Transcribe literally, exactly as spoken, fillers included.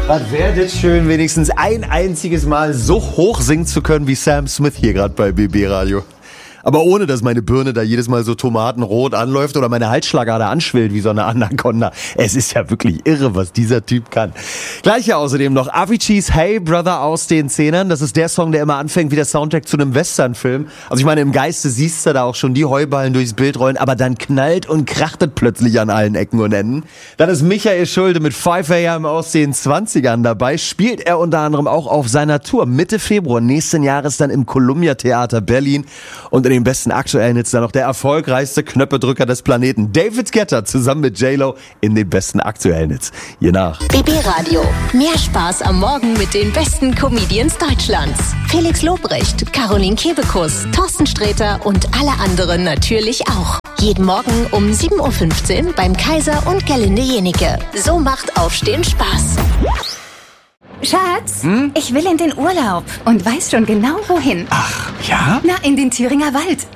Was wäre das schön, wenigstens ein einziges Mal so hoch singen zu können wie Sam Smith hier gerade bei B B Radio. Aber ohne, dass meine Birne da jedes Mal so tomatenrot anläuft oder meine Halsschlagader anschwillt wie so eine Anaconda. Es ist ja wirklich irre, was dieser Typ kann. Gleich hier außerdem noch Aviciis Hey Brother aus den Zehnern. Das ist der Song, der immer anfängt wie der Soundtrack zu einem Westernfilm. Also ich meine, im Geiste siehst du da auch schon die Heuballen durchs Bild rollen, aber dann knallt und krachtet plötzlich an allen Ecken und Enden. Dann ist Michael Schulde mit five a m aus den zwanzigern dabei. Spielt er unter anderem auch auf seiner Tour Mitte Februar nächsten Jahres dann im Columbia Theater Berlin. Und in den besten aktuellen Hits dann noch der erfolgreichste Knöpfedrücker des Planeten, David Guetta, zusammen mit J-Lo in den besten aktuellen Hits. Je nach. B B Radio. Mehr Spaß am Morgen mit den besten Comedians Deutschlands. Felix Lobrecht, Caroline Kebekus, Thorsten Sträter und alle anderen natürlich auch. Jeden Morgen um sieben Uhr fünfzehn beim Kaiser und Gerlinde Jenike. So macht Aufstehen Spaß. Schatz, hm? ich will in den Urlaub und weiß schon genau wohin. Ach, ja? Na, in den Thüringer Wald.